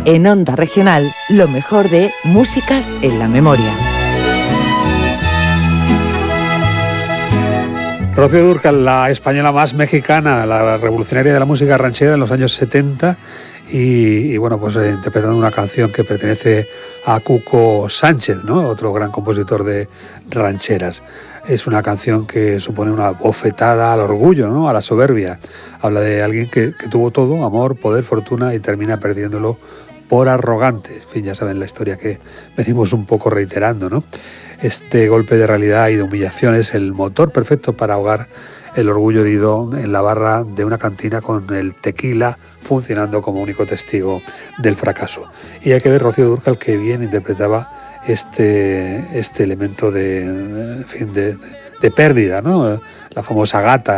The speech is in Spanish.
En Onda Regional, lo mejor de Músicas en la Memoria. Rocío Dúrcal, la española más mexicana, la revolucionaria de la música ranchera en los años 70 y bueno, pues interpretando una canción que pertenece a Cuco Sánchez, ¿no? Otro gran compositor de rancheras. Es una canción que supone una bofetada al orgullo, ¿no? A la soberbia. Habla de alguien que tuvo todo, amor, poder, fortuna y termina perdiéndolo por arrogante. En fin, ya saben la historia que venimos un poco reiterando, ¿no? Este golpe de realidad y de humillación es el motor perfecto para ahogar el orgullo herido en la barra de una cantina con el tequila funcionando como único testigo del fracaso. Y hay que ver Rocío Dúrcal que bien interpretaba este elemento de pérdida, ¿no? La famosa gata